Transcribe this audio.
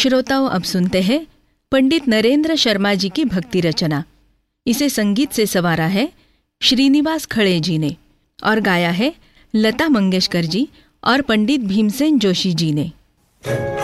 श्रोताओं, अब सुनते हैं पंडित नरेंद्र शर्मा जी की भक्ति रचना। इसे संगीत से संवारा है श्रीनिवास खड़े जी ने और गाया है लता मंगेशकर जी और पंडित भीमसेन जोशी जी ने।